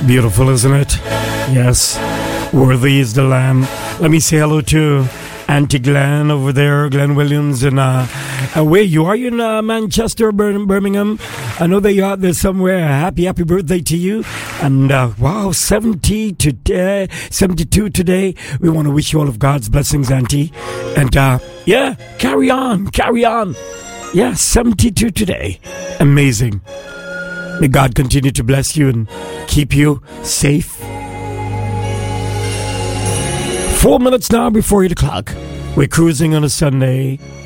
Beautiful, isn't it? Yes. Worthy is the Lamb. Let me say hello to Auntie Glenn over there, Glenn Williams. And where you are? You in Manchester, Birmingham? I know that you're out there somewhere. Happy birthday to you. And wow, 72 today. We want to wish you all of God's blessings, Auntie. And yeah, carry on. Yeah, 72 today. Amazing. May God continue to bless you and keep you safe. 4 minutes now before 8 o'clock. We're cruising on a Sunday.